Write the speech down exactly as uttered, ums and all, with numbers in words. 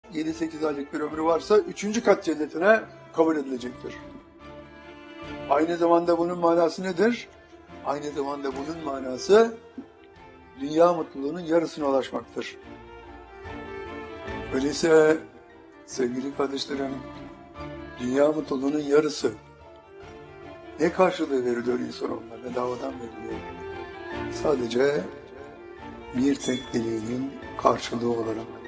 yedi sekiz aylık bir ömrü varsa üçüncü kat cennetine kabul edilecektir. Aynı zamanda bunun manası nedir? Aynı zamanda bunun manası dünya mutluluğunun yarısına ulaşmaktır. Öyleyse sevgili kardeşlerim, dünya mutluluğunun yarısı ne karşılığı veriliyor insanoğluna? Bedavadan veriliyor. Sadece bir tek dileğinin karşılığı olarak.